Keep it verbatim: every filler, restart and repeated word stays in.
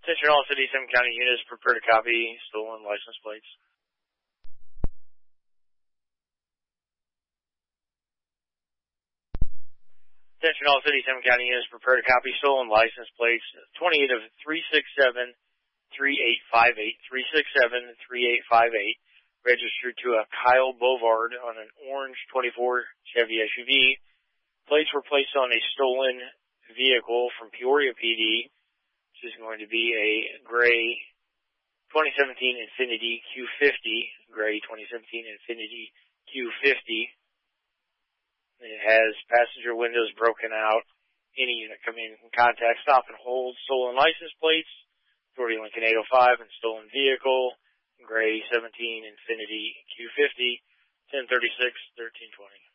Attention all City, Sim County units, prepare to copy stolen license plates. Attention all City, Sim County units, prepare to copy stolen license plates. twenty-eight of three six seven, three eight five eight, three six seven, three eight five eight, registered to a Kyle Bovard on an orange twenty-four Chevy S U V. Plates were placed on a stolen vehicle from Peoria P D, which is going to be a gray twenty seventeen Infiniti Q fifty, gray twenty seventeen Infiniti Q fifty. It has passenger windows broken out. Any unit coming in contact, stop and hold. Stolen license plates, Authority Lincoln eight oh five, and stolen vehicle, gray seventeen Infiniti Q fifty, ten thirty-six, thirteen twenty.